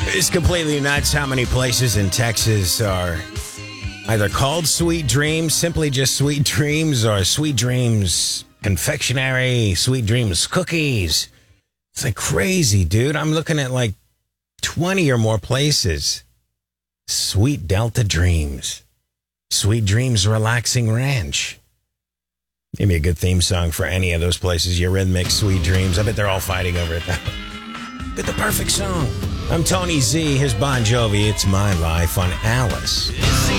It's completely nuts how many places in Texas are either called Sweet Dreams, simply just Sweet Dreams, or Sweet Dreams Confectionery, Sweet Dreams Cookies. It's like crazy, dude. I'm looking at like 20 or more places. Sweet Delta Dreams. Sweet Dreams Relaxing Ranch. Give me a good theme song for any of those places. Eurythmics, Sweet Dreams. I bet they're all fighting over it. Get the perfect song. I'm Tony Z. Here's Bon Jovi. It's My Life on Alice.